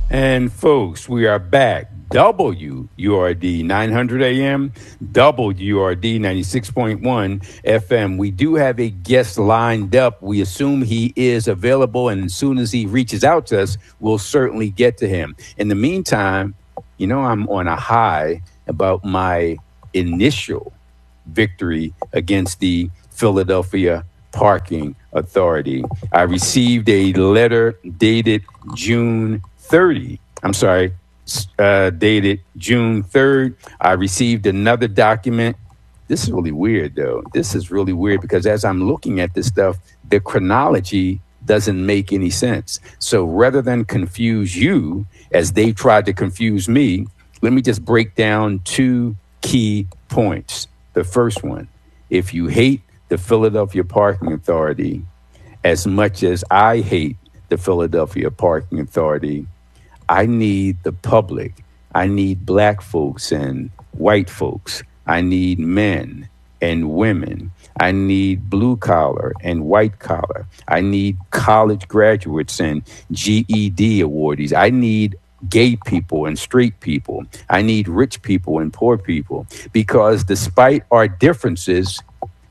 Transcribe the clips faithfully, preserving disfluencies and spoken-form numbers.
And folks, we are back. W U R D nine hundred A M, W U R D ninety-six point one F M. We do have a guest lined up. We assume he is available, and as soon as he reaches out to us, we'll certainly get to him. In the meantime, you know, I'm on a high about my initial victory against the Philadelphia Parking Authority. I received a letter dated June thirtieth. I'm sorry, uh, dated June third. I received another document. This is really weird, though. This is really weird because as I'm looking at this stuff, the chronology doesn't make any sense. So rather than confuse you as they tried to confuse me, let me just break down two key points. The first one, if you hate the Philadelphia Parking Authority as much as I hate the Philadelphia Parking Authority, I need the public. I need black folks and white folks. I need men and women. I need blue collar and white collar. I need college graduates and G E D awardees. I need gay people and straight people. I need rich people and poor people, because despite our differences,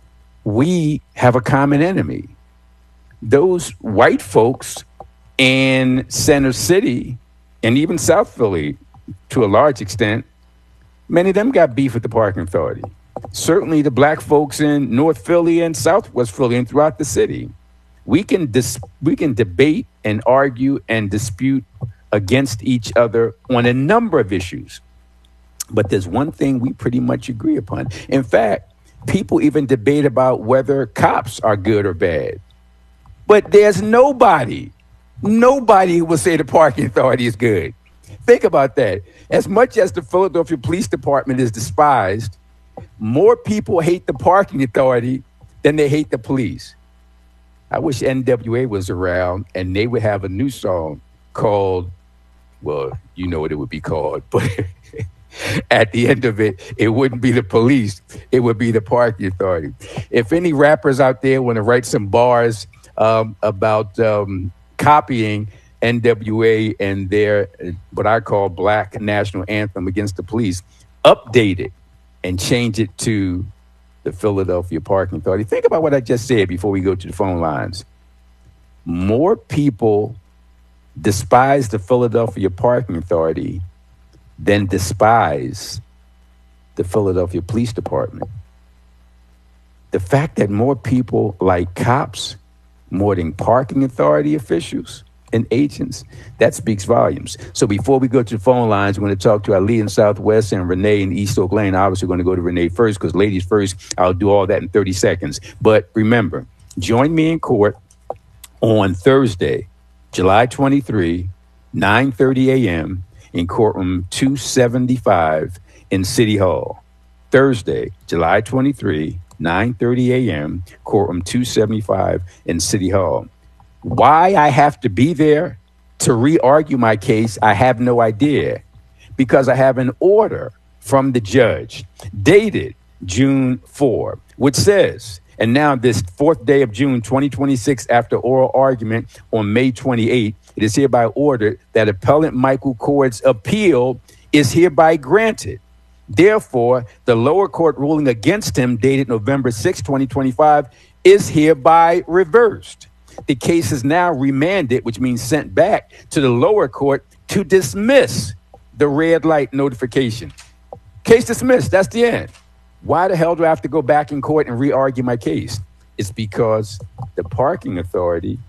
we have a common enemy. Those white folks in Center City and even South Philly, to a large extent, many of them got beef with the Parking Authority. Certainly the black folks in North Philly and Southwest Philly and throughout the city. We can dis- we can debate and argue and dispute against each other on a number of issues. But there's one thing we pretty much agree upon. In fact, people even debate about whether cops are good or bad. But there's nobody, nobody who will say the Parking Authority is good. Think about that. As much as the Philadelphia Police Department is despised, more people hate the Parking Authority than they hate the police. I wish N W A was around and they would have a new song called, well, you know what it would be called, but at the end of it, it wouldn't be the police. It would be the Parking Authority. If any rappers out there want to write some bars um, about um, copying N W A and their, what I call Black National Anthem against the police, update it and change it to the Philadelphia Parking Authority. Think about what I just said before we go to the phone lines. More people despise the Philadelphia Parking Authority than despise the Philadelphia Police Department. The fact that more people like cops more than parking authority officials and agents, that speaks volumes. So before we go to the phone lines, we're going to talk to Ali in Southwest and Renee in East Oak Lane. Obviously, we're going to go to Renee first because ladies first. I'll do all that in thirty seconds. But remember, join me in court on Thursday, July twenty-third, nine thirty a.m. in courtroom two seventy-five in City Hall. Thursday, July twenty-third, nine thirty a.m., courtroom two seventy-five in City Hall. Why I have to be there to re-argue my case, I have no idea, because I have an order from the judge dated June fourth, which says, and now this fourth day of June twenty twenty-six, after oral argument on May twenty-eighth, it is hereby ordered that appellant Michael Cord's appeal is hereby granted. Therefore, the lower court ruling against him dated November sixth, twenty twenty-five is hereby reversed. The case is now remanded, which means sent back to the lower court to dismiss the red light notification. Case dismissed. That's the end. Why the hell do I have to go back in court and re-argue my case? It's because the parking authority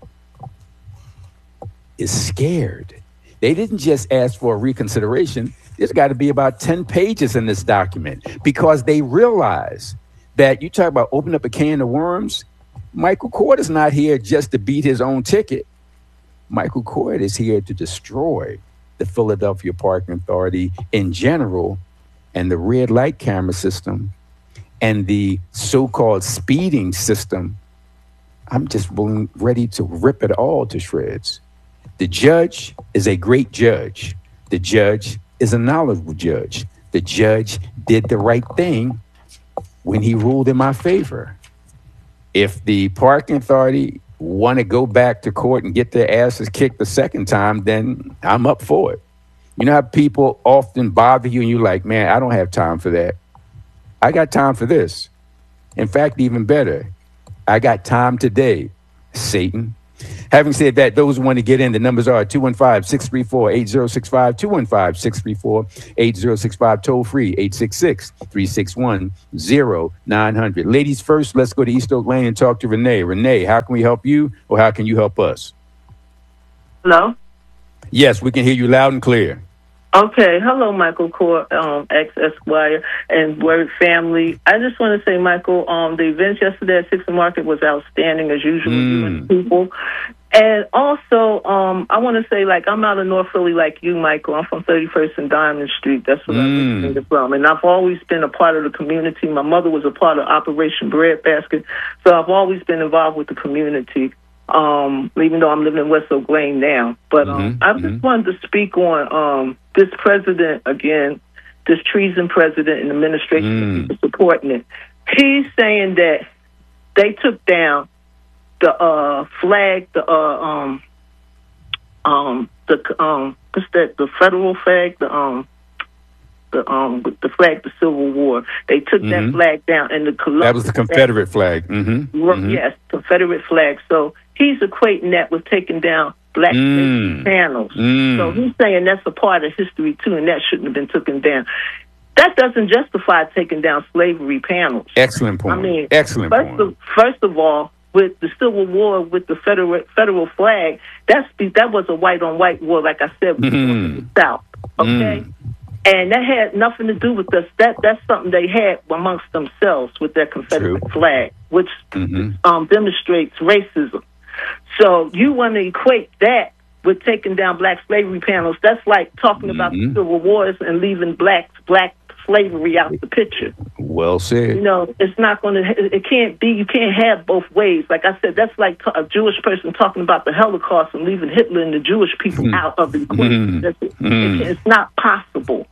is scared. They didn't just ask for a reconsideration. There's got to be about ten pages in this document because they realize that you talk about opening up a can of worms. Michael Cord is not here just to beat his own ticket. Michael Cord is here to destroy the Philadelphia Parking Authority in general and the red light camera system and the so-called speeding system. I'm just willing, ready to rip it all to shreds. The judge is a great judge. The judge is a knowledgeable judge. The judge did the right thing when he ruled in my favor. If the parking authority want to go back to court and get their asses kicked the second time, then I'm up for it. You know how people often bother you and you're like, man, I don't have time for that. I got time for this. In fact, even better, I got time today, Satan. Having said that, those who want to get in, the numbers are two one five, six three four, eight zero six five, two one five, six three four, eight zero six five, toll free, eight six six, three six one, zero nine hundred. Ladies first, let's go to East Oak Lane and talk to Renee. Renee, how can we help you or how can you help us? Hello? Yes, we can hear you loud and clear. Okay. Hello, Michael Core, um, ex-Esquire, and Word family. I just want to say, Michael, um, the events yesterday at Sixth and Market was outstanding, as usual, Mm. you and people. And also, um, I want to say, like, I'm out of North Philly like you, Michael. I'm from thirty-first and Diamond Street. That's what Mm. I'm originated from. And I've always been a part of the community. My mother was a part of Operation Breadbasket, so I've always been involved with the community. Um, even though I'm living in West Oak Lane now. But um, Mm-hmm, I just mm-hmm. wanted to speak on um, this president again, this treason president and administration Mm. people supporting it. He's saying that they took down the uh, flag, the uh, um, um, the um, what's that? The federal flag, the um, the um, the flag, the Civil War. They took Mm-hmm. that flag down, and the Columbus That was the Confederate flag. Mm-hmm. Mm-hmm. Yes, Confederate flag. So he's equating that with taking down black Mm. panels. Mm. So he's saying that's a part of history too, and that shouldn't have been taken down. That doesn't justify taking down slavery panels. Excellent point. I mean, Excellent first point. of, first of all, with the Civil War, with the federal federal flag, that's that was a white on white war, like I said, with Mm. the South. Okay. Mm. And that had nothing to do with us. That that's something they had amongst themselves with their Confederate True. flag, which Mm-hmm. um, demonstrates racism. So you want to equate that with taking down black slavery panels? That's like talking about the Mhm. Civil Wars and leaving black black slavery out the picture. Well said. You know, it's not going to. It can't be. You can't have both ways. Like I said, that's like a Jewish person talking about the Holocaust and leaving Hitler and the Jewish people Mm. out of the equation. Mm. That's it. Mm. It- It's not possible.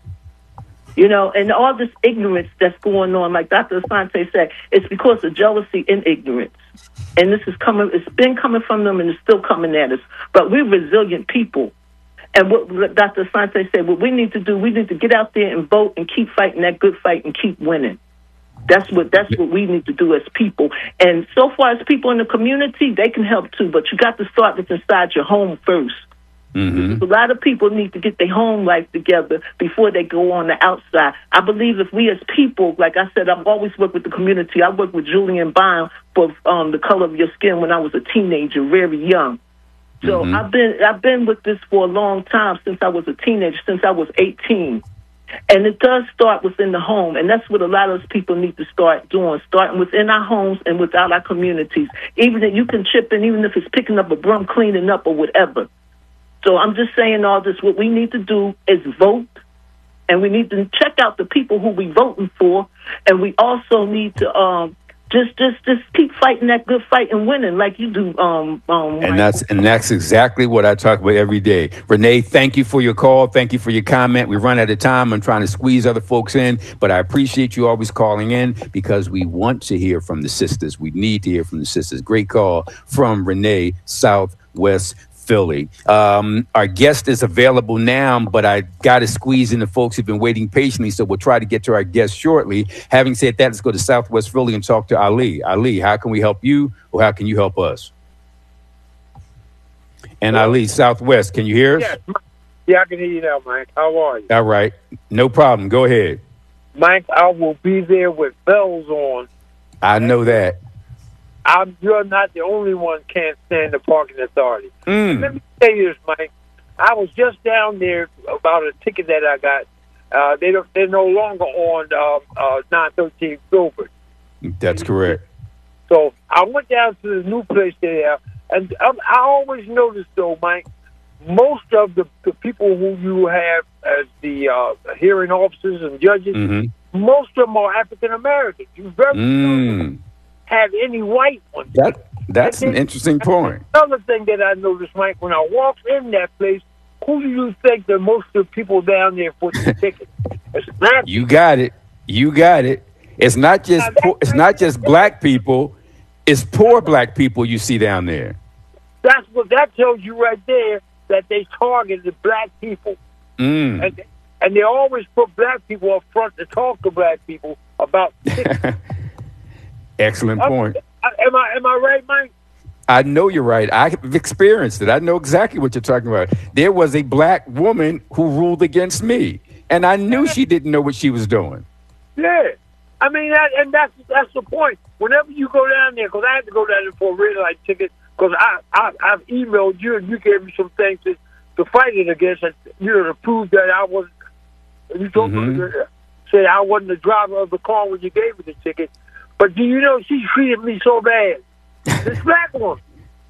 You know, and all this ignorance that's going on, like Doctor Asante said, it's because of jealousy and ignorance. And this is coming, it's been coming from them and it's still coming at us. But we're resilient people. And what Doctor Asante said, what we need to do, we need to get out there and vote and keep fighting that good fight and keep winning. That's what that's what we need to do as people. And so far as people in the community, they can help too. But you got to start with inside your home first. Mm-hmm. A lot of people need to get their home life together before they go on the outside. I believe if we as people, like I said, I've always worked with the community. I worked with Julian Bond for um, The Color of Your Skin when I was a teenager, very young. So Mhm. I've been I've been with this for a long time, since I was a teenager, since I was eighteen. And it does start within the home, and that's what a lot of us people need to start doing, starting within our homes and without our communities. Even if you can chip in, even if it's picking up a broom, cleaning up, or whatever. So I'm just saying all this. What we need to do is vote, and we need to check out the people who we voting for, and we also need to um, just just just keep fighting that good fight and winning like you do. Um, um, And that's and that's exactly what I talk about every day. Renee, thank you for your call. Thank you for your comment. We run out of time. I'm trying to squeeze other folks in, but I appreciate you always calling in because we want to hear from the sisters. We need to hear from the sisters. Great call from Renee, Southwest Philly. Um, our guest is available now, but I got to squeeze in the folks who've been waiting patiently, so we'll try to get to our guest shortly. Having said that, let's go to Southwest Philly and talk to Ali. Ali, how can we help you, or how can you help us? And Hello? Ali, Southwest, can you hear us? Yes. Yeah, I can hear you now, Mike. How are you? All right. No problem. Go ahead. Mike, I will be there with bells on. I know that. I'm, you're not the only one can't stand the parking authority. Mm. Let me tell you this, Mike. I was just down there about a ticket that I got. Uh, they don't, they're no longer on uh, uh, nine thirteen Filbert. That's correct. So I went down to the new place there, and um, I always notice, though, Mike, most of the, the people who you have as the uh, hearing officers and judges, Mm-hmm. most of them are African Americans. You very Mm. have any white ones. That that's And an then- interesting point. Another thing that I noticed, Mike, when I walked in that place, who do you think that most of the people down there put the ticket? It's not. You got it. You got it. It's not just Now, that- po- it's not just black people. It's poor black people you see down there. That's what that tells you right there, that they targeted black people. Mm. And, and they always put black people up front to talk to black people about Excellent point. Uh, am I am I right, Mike? I know you're right. I've experienced it. I know exactly what you're talking about. There was a black woman who ruled against me, and I knew she didn't know what she was doing. Yeah. I mean, that, and that's that's the point. Whenever you go down there, because I had to go down there for a red light ticket, because I, I, I've emailed you, and you gave me some things to, to fight it against, and, you know, to prove that I wasn't, you told mm-hmm. me, said I wasn't the driver of the car when you gave me the ticket. But do you know, she treated me so bad. This black one.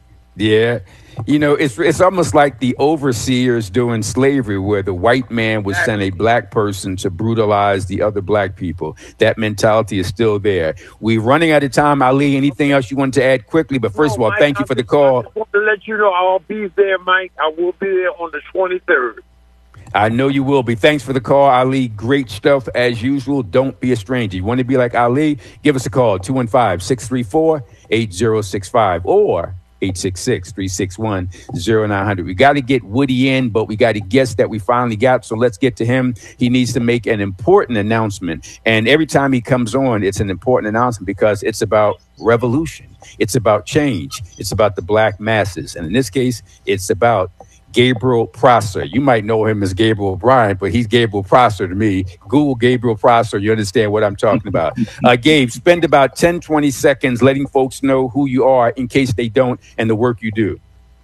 Yeah. You know, it's it's almost like the overseers during slavery, where the white man would send a black person to brutalize the other black people. That mentality is still there. We're running out of time, Ali. Anything else you want to add quickly? But first no, of all, Mike, thank you for the call. I just want to let you know I'll be there, Mike. I will be there on the twenty-third. I know you will be. Thanks for the call, Ali. Great stuff as usual. Don't be a stranger. You want to be like Ali? Give us a call, two one five, six three four, eight zero six five or eight six six, three six one, zero nine zero zero. We got to get Woody in, but we got a guest that we finally got. So let's get to him. He needs to make an important announcement. And every time he comes on, it's an important announcement because it's about revolution. It's about change. It's about the black masses. And in this case, it's about Gabriel Prosser. You might know him as Gabriel O'Brien, but he's Gabriel Prosser to me. Google Gabriel Prosser. You understand what I'm talking about. Uh, Gabe, spend about ten, twenty seconds letting folks know who you are in case they don't and the work you do.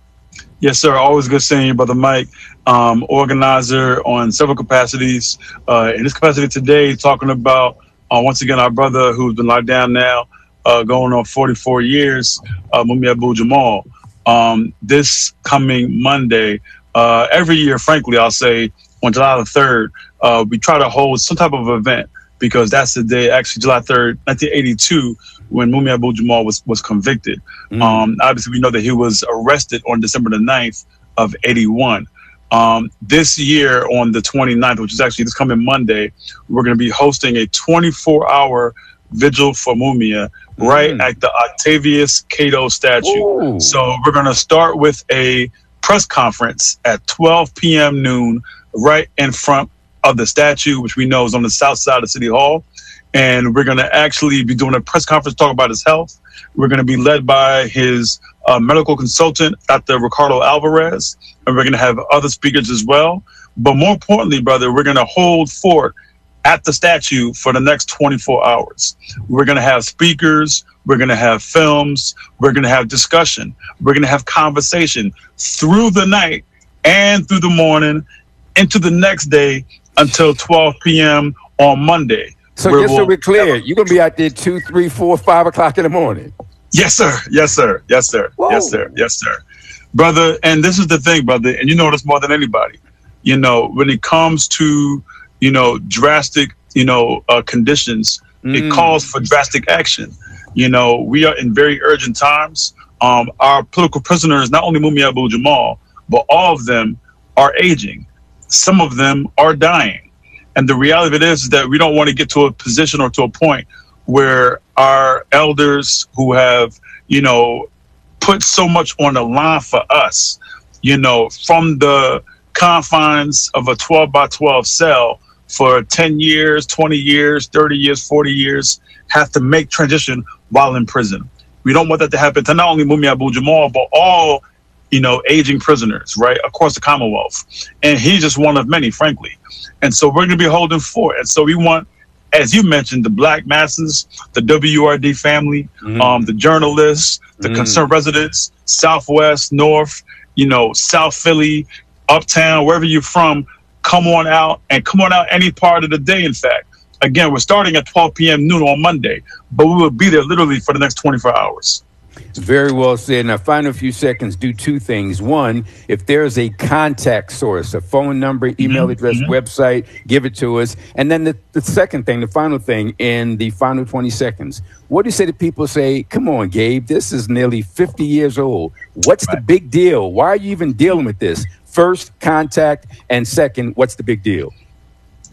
Yes, sir. Always good seeing you, Brother Mike. Um, organizer on several capacities. Uh, in this capacity today, talking about, uh, once again, our brother who's been locked down now, uh, going on forty-four years, uh, Mumia Abu-Jamal. Um, this coming Monday, uh, every year, frankly, I'll say on July the third, uh, we try to hold some type of event because that's the day, actually July third, nineteen eighty-two, when Mumia Abu-Jamal was, was convicted. Mm. Um, obviously, we know that he was arrested on December the ninth of eighty-one. Um, this year on the twenty-ninth, which is actually this coming Monday, we're going to be hosting a twenty-four hour vigil for Mumia right mm. at the Octavius Cato statue. Ooh. So we're going to start with a press conference at twelve p.m. noon right in front of the statue, which we know is on the south side of City Hall. And we're going to actually be doing a press conference talk about his health. We're going to be led by his uh, medical consultant, Doctor Ricardo Alvarez, and we're going to have other speakers as well. But more importantly, brother, we're going to hold fort at the statue for the next twenty-four hours. We're going to have speakers. We're going to have films. We're going to have discussion. We're going to have conversation through the night and through the morning into the next day until twelve p.m. on Monday. So just we'll, so we're clear, you're going to be out there two, three, four, five o'clock in the morning. Yes, sir. Yes, sir. Yes, sir. Whoa. Yes, sir. Yes, sir. Brother, and this is the thing, brother, and you know this more than anybody. You know, when it comes to you know, drastic, you know, uh, conditions, mm. it calls for drastic action. You know, we are in very urgent times. Um, our political prisoners, not only Mumia Abu-Jamal, but all of them are aging. Some of them are dying. And the reality of it is, is that we don't want to get to a position or to a point where our elders who have, you know, put so much on the line for us, you know, from the confines of a twelve by twelve cell for ten years, twenty years, thirty years, forty years, have to make transition while in prison. We don't want that to happen to not only Mumia Abu-Jamal, but all, you know, aging prisoners, right, across the Commonwealth. And he's just one of many, frankly. And so we're going to be holding forth. And so we want, as you mentioned, the black masses, the W R D family, mm-hmm. um, the journalists, the mm-hmm. concerned residents, Southwest, North, you know, South Philly, Uptown, wherever you're from, come on out and come on out any part of the day, in fact. Again, we're starting at twelve p.m. noon on Monday, but we will be there literally for the next twenty-four hours. Very well said. Now, final few seconds, do two things. One, if there's a contact source, a phone number, email address, mm-hmm. website, give it to us. And then the, the second thing, the final thing, in the final twenty seconds, what do you say to people say, come on, Gabe, this is nearly fifty years old. What's right. the big deal? Why are you even dealing with this? First, contact, and second, what's the big deal?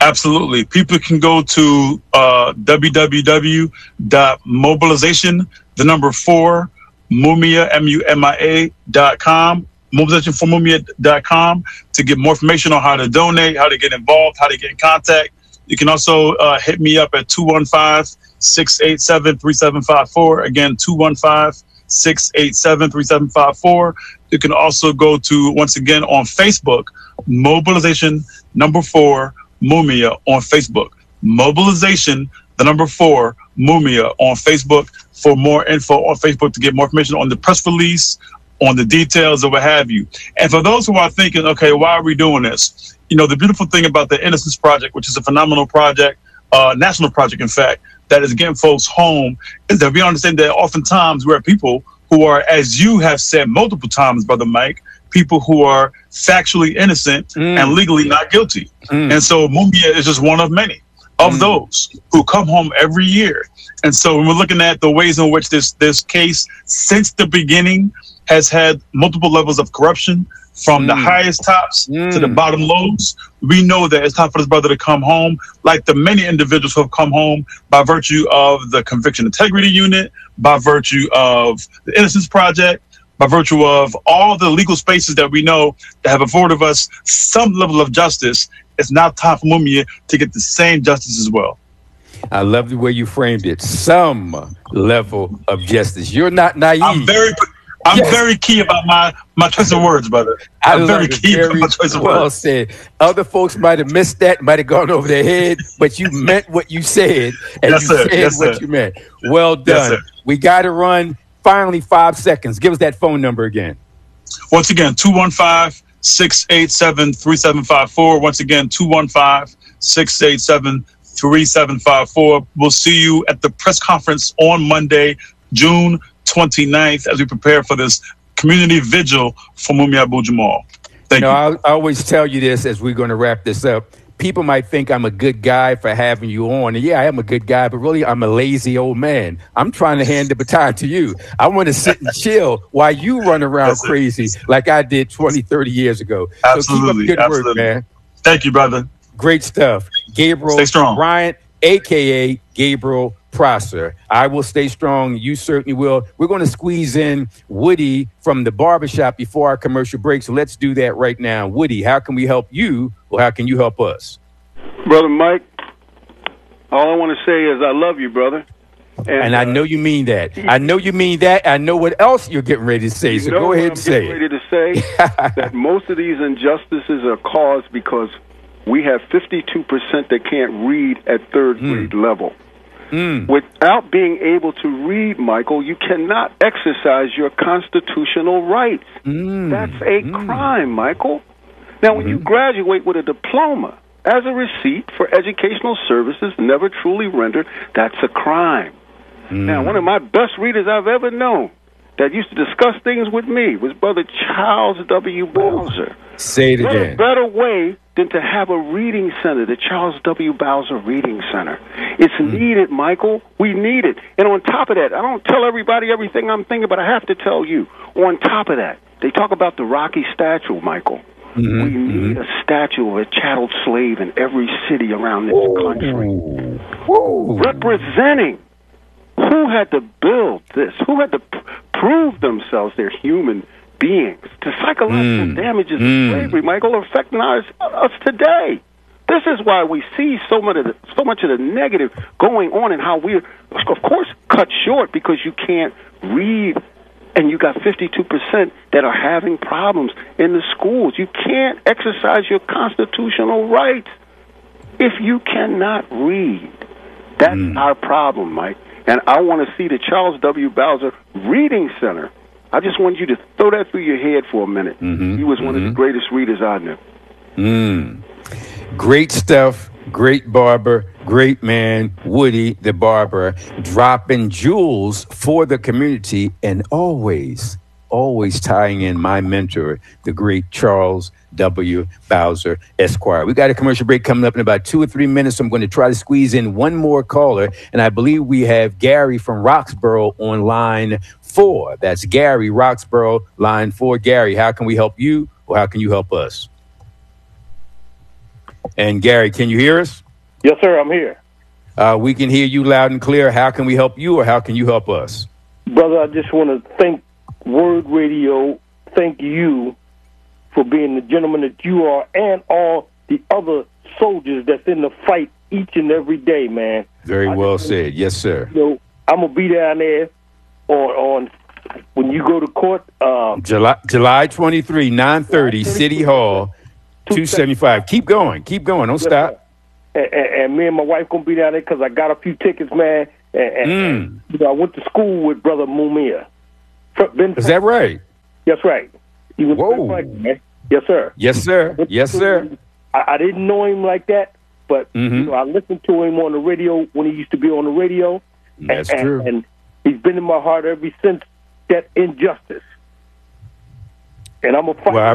Absolutely. People can go to uh, w w w dot mobilization the number four, Mumia, M U M I A dot com, mobilization for mumia dot com, to get more information on how to donate, how to get involved, how to get in contact. You can also uh, hit me up at two one five, six eight seven, three seven five four. Again, two one five, six eight seven, three seven five four. You can also go to, once again, on Facebook, Mobilization number four, Mumia on Facebook. Mobilization, the number four, Mumia on Facebook, for more info on Facebook, to get more information on the press release, on the details, or what have you. And for those who are thinking, okay, why are we doing this? You know, the beautiful thing about the Innocence Project, which is a phenomenal project, uh, national project, in fact, that is getting folks home, is that we understand that oftentimes we're people who are, as you have said multiple times, Brother Mike, people who are factually innocent mm. and legally not guilty. Mm. And so Mumia is just one of many of mm. those who come home every year. And so when we're looking at the ways in which this, this case, since the beginning, has had multiple levels of corruption, from mm. the highest tops mm. to the bottom lows, we know that it's time for this brother to come home, like the many individuals who have come home by virtue of the Conviction Integrity Unit, by virtue of the Innocence Project, by virtue of all the legal spaces that we know that have afforded us some level of justice. It's now time for Mumia to get the same justice as well. I love the way you framed it. Some level of justice. You're not naive. I'm very... I'm yes. very key about my, my choice of words, brother. I'm very key very about my choice of well words. Said. Other folks might have missed that, might have gone over their head, but you meant what you said, and yes, you sir. said yes, what sir. you meant. Well done. Yes, we got to run. Finally, five seconds. Give us that phone number again. Once again, two one five, six eight seven, three seven five four. Once again, two one five, six eight seven, three seven five four. We'll see you at the press conference on Monday, June twenty-ninth, as we prepare for this community vigil for Mumia Abu-Jamal. Thank you. Know, you. I always tell you this as we're going to wrap this up. People might think I'm a good guy for having you on. And yeah, I am a good guy, but really I'm a lazy old man. I'm trying to hand the baton to you. I want to sit and chill while you run around That's crazy it. like I did twenty, thirty years ago. Absolutely. So keep up the good Absolutely. work, man. Thank you, brother. Great stuff. Gabriel Stay strong. Bryant, a k a. Gabriel Prosser. I will stay strong. You certainly will. We're going to squeeze in Woody from the barbershop before our commercial break. So let's do that right now. Woody, how can we help you, or how can you help us? Brother Mike, all I want to say is I love you, brother. And, and I know you mean that. I know you mean that. I know what else you're getting ready to say. So go ahead and say it. I'm getting ready to say that most of these injustices are caused because we have fifty-two percent that can't read at third mm. grade level. Mm. Without being able to read, Michael, you cannot exercise your constitutional rights. Mm. That's a mm. crime, Michael. Now, when mm. you graduate with a diploma as a receipt for educational services never truly rendered, that's a crime. Mm. Now, one of my best readers I've ever known that used to discuss things with me was Brother Charles W. Bowser. Say it what again. A better way than to have a reading center, the Charles W. Bowser Reading Center. It's mm. needed, Michael. We need it. And on top of that, I don't tell everybody everything I'm thinking, but I have to tell you, on top of that, they talk about the Rocky statue, Michael. Mm-hmm. We need mm-hmm. a statue of a chattel slave in every city around this Ooh. country. Ooh. Representing who had to build this, who had to p- prove themselves they're human beings. The psychological mm. damages mm. of slavery, Michael, are affecting us, us today. This is why we see so much of the, so much of the negative going on, and how we're, of course, cut short because you can't read, and you got fifty-two percent that are having problems in the schools. You can't exercise your constitutional rights if you cannot read. That's mm. our problem, Mike. And I want to see the Charles W. Bowser Reading Center. I just wanted you to throw that through your head for a minute. Mm-hmm. He was one mm-hmm. of the greatest readers I knew. Mm. Great stuff. Great barber. Great man. Woody the barber. Dropping jewels for the community, and always, always tying in my mentor, the great Charles W. Bowser, Esquire. We got a commercial break coming up in about two or three minutes. So I'm going to try to squeeze in one more caller. And I believe we have Gary from Roxborough on line four. That's Gary, Roxborough, line four. Gary, how can we help you, or how can you help us? And Gary, can you hear us? Yes, sir, I'm here. Uh, we can hear you loud and clear. How can we help you, or how can you help us? Brother, I just want to thank Word Radio, thank you for being the gentleman that you are, and all the other soldiers that's in the fight each and every day, man. Very I well just, said. Yes, sir. You know, I'm going to be down there on, on when you go to court. Um, July July twenty-third, nine thirty, City Hall, two seventy-five. Keep going. Keep going. Don't yes, stop. And, and, and me and my wife going to be down there because I got a few tickets, man. And, and, Mm. and you know, I went to school with Brother Mumia. Ben Is that right? That's right. He was Whoa. Franklin, man. Yes, sir. Yes, sir. Yes, sir. I, I didn't know him like that, but Mhm. you know, I listened to him on the radio when he used to be on the radio. That's and, true. And, and he's been in my heart ever since that injustice. And I'm a fight. Well, I,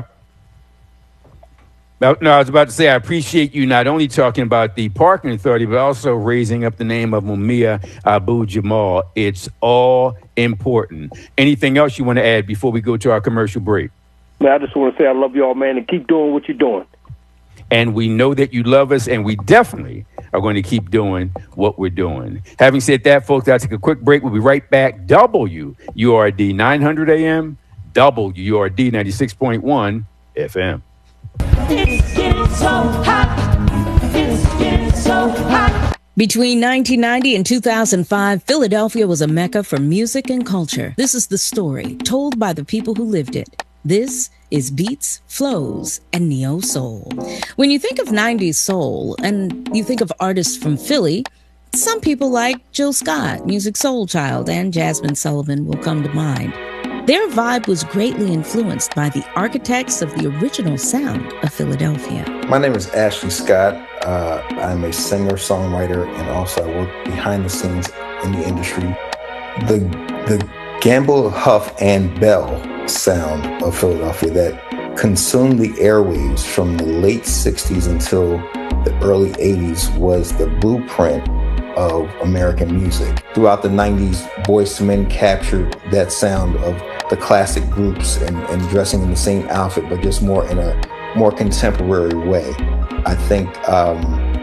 no, no, I was about to say I appreciate you not only talking about the parking authority, but also raising up the name of Mumia Abu Jamal. It's all important. Anything else you want to add before we go to our commercial break? Man, I just want to say I love y'all, man, and keep doing what you're doing. And we know that you love us, and we definitely are going to keep doing what we're doing. Having said that, folks, I'll take a quick break. We'll be right back. W U R D nine hundred A M, W U R D ninety-six point one F M. It's getting so hot. It's getting so hot. Between nineteen ninety and two thousand five, Philadelphia was a mecca for music and culture. This is the story told by the people who lived it. This is Beats, Flows, and Neo Soul. When you think of nineties soul and you think of artists from Philly, some people like Jill Scott, Music Soul Child, and Jasmine Sullivan will come to mind. Their vibe was greatly influenced by the architects of the original sound of Philadelphia. My name is Ashley Scott. Uh, I'm a singer, songwriter, and also I work behind the scenes in the industry. The, the Gamble, Huff, and Bell sound of Philadelphia that consumed the airwaves from the late sixties until the early eighties was the blueprint of American music. Throughout the nineties, Boyz two Men captured that sound of the classic groups and, and dressing in the same outfit, but just more in a more contemporary way. I think um,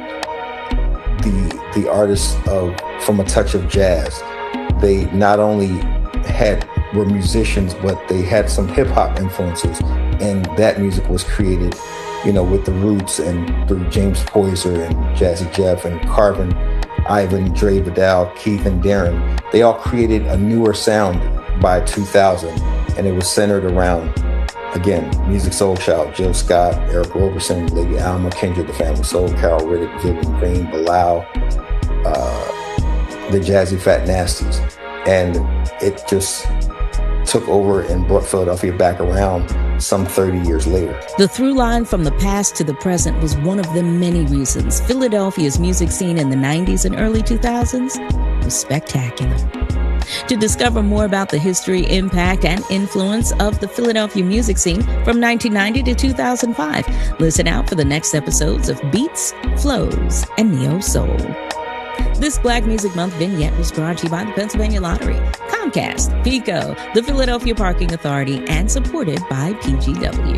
the the artists of From a Touch of Jazz, they not only had were musicians, but they had some hip hop influences, and that music was created, you know, with the Roots and through James Poyser and Jazzy Jeff and Carvin, Ivan, Dre Vidal, Keith, and Darren. They all created a newer sound by two thousand, and it was centered around, again, Music Soul Child, Jill Scott, Eric Roberson, Lady Alma, Kendrick the Family Soul, Carol Riddick, Vivian Green, Bilal, uh, the Jazzy Fat Nasties. And it just took over and brought Philadelphia back around some thirty years later. The through line from the past to the present was one of the many reasons Philadelphia's music scene in the nineties and early two thousands was spectacular. To discover more about the history, impact, and influence of the Philadelphia music scene from nineteen ninety to two thousand five, listen out for the next episodes of Beats, Flows, and Neo Soul. This Black Music Month vignette was brought to you by the Pennsylvania Lottery, Comcast, PECO, the Philadelphia Parking Authority, and supported by P G W.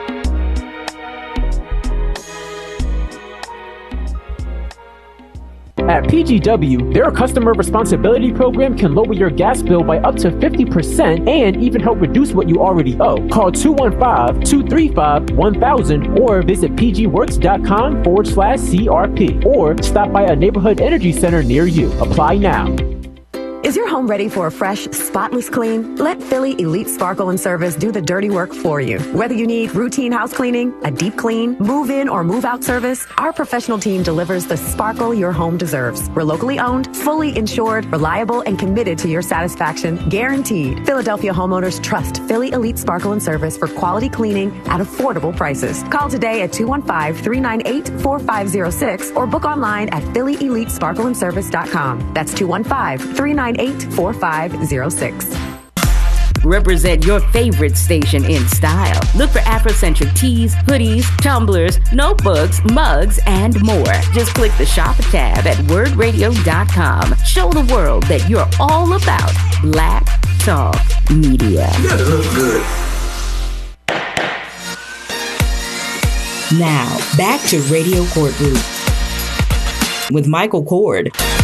At P G W, their customer responsibility program can lower your gas bill by up to fifty percent and even help reduce what you already owe. Call two one five, two three five, one thousand or visit pgworks.com forward slash CRP or stop by a neighborhood energy center near you. Apply now. Is your home ready for a fresh, spotless clean? Let Philly Elite Sparkle and Service do the dirty work for you. Whether you need routine house cleaning, a deep clean, move-in or move-out service, our professional team delivers the sparkle your home deserves. We're locally owned, fully insured, reliable, and committed to your satisfaction, guaranteed. Philadelphia homeowners trust Philly Elite Sparkle and Service for quality cleaning at affordable prices. Call today at two one five, three nine eight, four five zero six or book online at philly elite sparkle and service dot com. That's two one five, three nine eight, four five zero six. Represent your favorite station in style. Look for Afrocentric tees, hoodies, tumblers, notebooks, mugs, and more. Just click the shop tab at word radio dot com. Show the world that you're all about Black Talk Media. You gotta look good. Now, back to Radio Courtroom with Michael Cord.